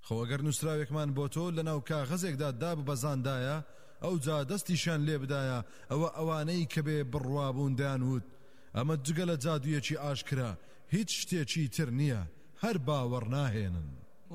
خۆگەر نووسراوێکمان بۆ تۆ لەناو کاغەزێکدا داببەزاندایە ئەو جا دەستیشان لێ بدایە ئەوانەی کە بێ بڕوابوون دەیانوت ئەمە جگە لە جادوویەکی ئاشکرا هیچ شتێکی تر نییە هەر باوەڕ ناهێنن.